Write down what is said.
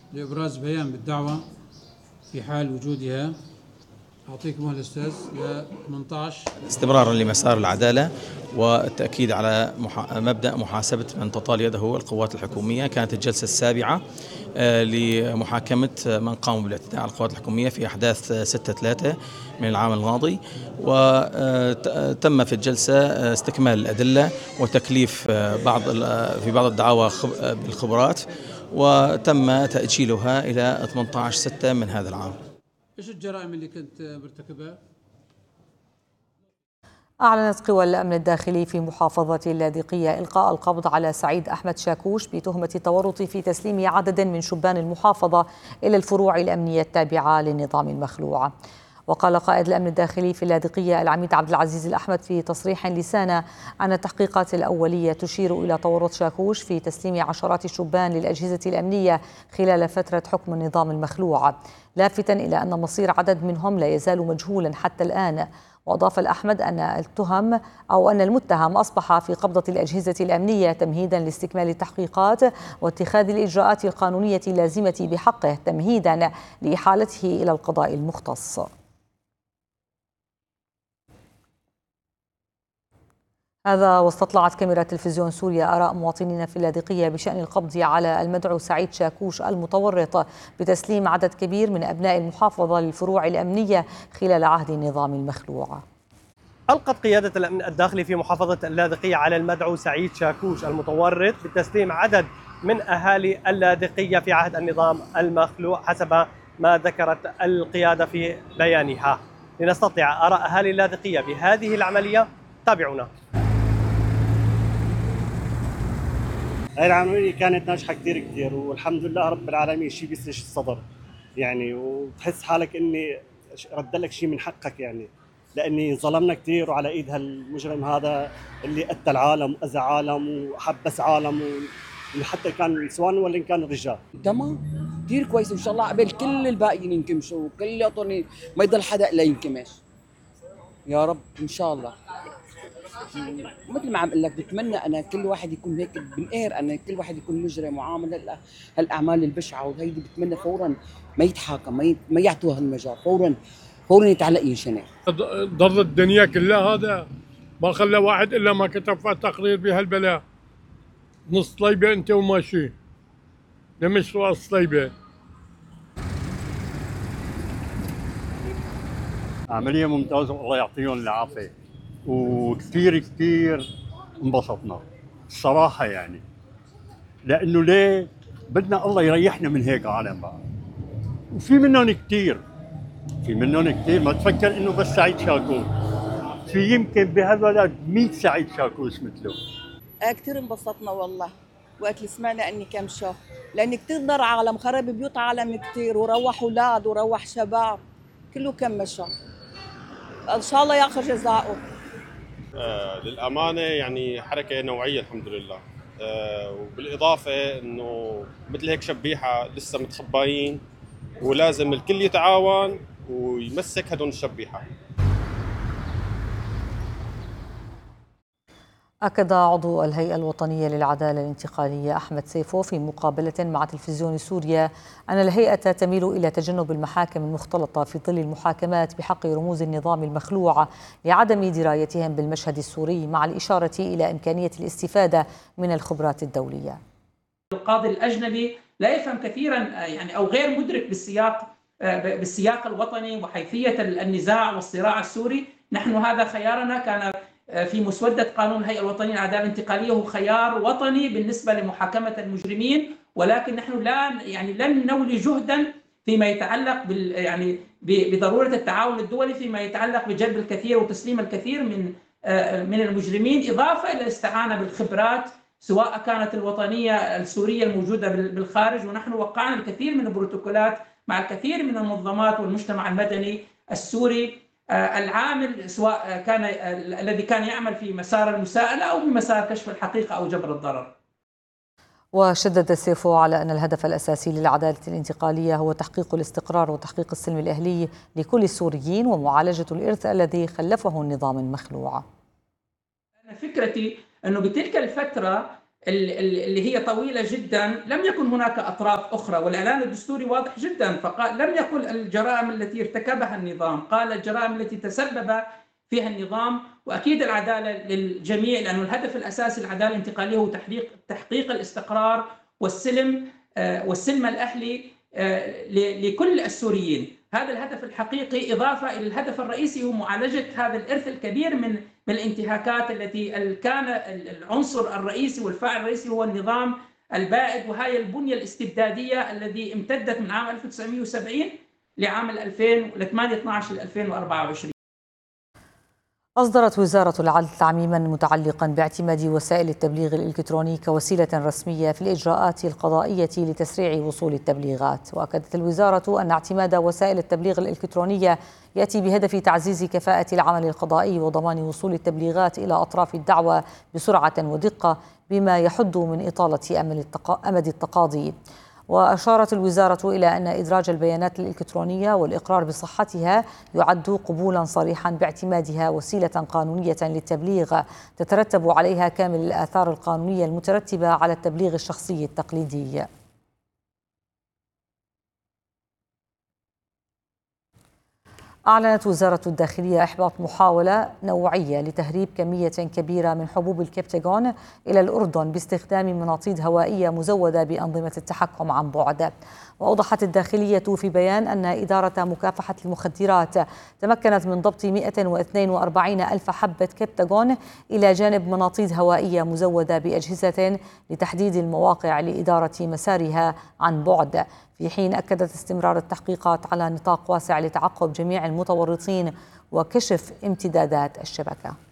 لإبراز بيان بالدعوة في حال وجودها. أعطيكم الأستاذ ل 18. استمرارا لمسار العدالة والتأكيد على مبدأ محاسبة من تطال يده القوات الحكومية. كانت الجلسة السابعة لمحاكمة من قاموا بالاعتداء على القوات الحكومية في أحداث 6/3 من العام الماضي، وتم في الجلسة استكمال الأدلة وتكليف في بعض الدعاوى بالخبرات، وتم تأجيلها إلى 18/6 من هذا العام. إيش الجرائم اللي كنت مرتكبها؟ أعلنت قوى الأمن الداخلي في محافظة اللاذقية إلقاء القبض على سعيد أحمد شاكوش بتهمة التورط في تسليم عدد من شبان المحافظة إلى الفروع الأمنية التابعة للنظام المخلوع. وقال قائد الأمن الداخلي في اللاذقية العميد عبد العزيز الأحمد في تصريح لسانة أن التحقيقات الأولية تشير إلى تورط شاكوش في تسليم عشرات الشبان للأجهزة الأمنية خلال فترة حكم النظام المخلوع، لافتا إلى أن مصير عدد منهم لا يزال مجهولا حتى الآن. وأضاف الأحمد أن المتهم أصبح في قبضة الأجهزة الأمنية تمهيدا لاستكمال التحقيقات واتخاذ الإجراءات القانونية اللازمة بحقه تمهيدا لإحالته إلى القضاء المختص. هذا واستطلعت كاميرا تلفزيون سوريا آراء مواطنين في اللاذقية بشأن القبض على المدعو سعيد شاكوش المتورط بتسليم عدد كبير من أبناء المحافظة للفروع الأمنية خلال عهد النظام المخلوع. ألقت قيادة الأمن الداخلي في محافظة اللاذقية على المدعو سعيد شاكوش المتورط بتسليم عدد من أهالي اللاذقية في عهد النظام المخلوع حسب ما ذكرت القيادة في بيانها. لنستطيع آراء أهالي اللاذقية بهذه العملية تابعونا. هاي العملية كانت ناجحة كثير والحمد لله رب العالمين، شيء بيسرش الصدر يعني، وتحس حالك اني رد لك شيء من حقك يعني، لاني ظلمنا كثير وعلى ايد هالمجرم هذا اللي قتل عالم واذى عالم وحبس عالم وحتى كان نسوان ولا كان رجال. تمام كثير كويس ان شاء الله، قبل كل الباقيين ينكمشوا، كل يعطوني ما يضل حدا الا ينكمش يا رب ان شاء الله. مثل ما عم اقول لك بتمنى انا كل واحد يكون هيك بنقهر، انا كل واحد يكون مجرم وعامل هالاعمال البشعه وهيدي، بتمنى فورا ما يتحاكم، ما يعطوه هالمجال، فورا يتعلق ينشنق. ضر الدنيا كلها هذا، ما خلى واحد الا ما كتب فيها تقرير بهالبلاء. نص طليبه انت وماشي لمشروع الصليبه. عمليه ممتازه والله يعطيهم العافيه، وكثير انبسطنا الصراحه يعني، لانه ليه بدنا الله يريحنا من هيك عالم بقى، وفي منهم كثير ما تفكر انه بس سعيد شاكوش، في يمكن بهالبلد 100 سعيد شاكوش مثله. كثير انبسطنا والله وقت اللي سمعنا اني كمشه، لان كثير ضر عالم، خرب بيوت عالم كثير، وروح اولاد وروح شباب، كله كمشه. ان شاء الله ياخذ جزاؤه. للأمانة يعني حركة نوعية الحمد لله، وبالإضافة أنه مثل هيك شبيحة لسه متخباين، ولازم الكل يتعاون ويمسك هدول الشبيحة. أكد عضو الهيئة الوطنية للعدالة الانتقالية أحمد سيفو في مقابلة مع تلفزيون سوريا أن الهيئة تميل إلى تجنب المحاكم المختلطة في ظل المحاكمات بحق رموز النظام المخلوع لعدم درايتهم بالمشهد السوري، مع الإشارة إلى إمكانية الاستفادة من الخبرات الدولية. القاضي الأجنبي لا يفهم كثيرا يعني أو غير مدرك بالسياق الوطني وحيثية النزاع والصراع السوري. نحن هذا خيارنا كان في مسودة قانون الهيئة الوطنية للعدالة الانتقالية، هو خيار وطني بالنسبة لمحاكمة المجرمين، ولكن نحن لن نولي جهدا فيما يتعلق بضرورة التعاون الدولي فيما يتعلق بجلب الكثير وتسليم الكثير من المجرمين، إضافة إلى الاستعانة بالخبرات سواء كانت الوطنية السورية الموجودة بالخارج. ونحن وقعنا الكثير من البروتوكولات مع الكثير من المنظمات والمجتمع المدني السوري العامل، سواء كان الذي كان يعمل في مسار المساءلة أو بمسار كشف الحقيقة أو جبر الضرر. وشدد سيفو على أن الهدف الأساسي للعدالة الانتقالية هو تحقيق الاستقرار وتحقيق السلم الأهلي لكل السوريين ومعالجة الإرث الذي خلفه النظام المخلوع. أنا فكرتي أنه بتلك الفترة اللي هي طويلة جدا، لم يكن هناك أطراف أخرى، والإعلان الدستوري واضح جدا، فقال لم يقل الجرائم التي ارتكبها النظام، قال الجرائم التي تسبب فيها النظام. وأكيد العدالة للجميع، لأن الهدف الأساسي العدالة الانتقالية هو تحقيق الاستقرار والسلم الأهلي لكل السوريين. هذا الهدف الحقيقي، إضافة إلى الهدف الرئيسي هو معالجة هذا الإرث الكبير من الانتهاكات التي كان العنصر الرئيسي والفاعل الرئيسي هو النظام البائد، وهي البنية الاستبدادية التي امتدت من عام 1970 لعام 2012 ل 2024. أصدرت وزارة العدل تعميما متعلقا باعتماد وسائل التبليغ الإلكتروني كوسيلة رسمية في الإجراءات القضائية لتسريع وصول التبليغات. وأكدت الوزارة أن اعتماد وسائل التبليغ الإلكترونية يأتي بهدف تعزيز كفاءة العمل القضائي وضمان وصول التبليغات إلى أطراف الدعوى بسرعة ودقة، بما يحد من إطالة أمد التقاضي. وأشارت الوزارة إلى أن إدراج البيانات الإلكترونية والإقرار بصحتها يعد قبولا صريحا باعتمادها وسيلة قانونية للتبليغ تترتب عليها كامل الآثار القانونية المترتبة على التبليغ الشخصي التقليدي. أعلنت وزارة الداخلية إحباط محاولة نوعية لتهريب كمية كبيرة من حبوب الكبتاغون إلى الأردن باستخدام مناطيد هوائية مزودة بأنظمة التحكم عن بعد. وأوضحت الداخلية في بيان أن إدارة مكافحة المخدرات تمكنت من ضبط 142 ألف حبة كبتاغون إلى جانب مناطيد هوائية مزودة بأجهزة لتحديد المواقع لإدارة مسارها عن بعد، في حين أكدت استمرار التحقيقات على نطاق واسع لتعقب جميع المتورطين وكشف امتدادات الشبكة.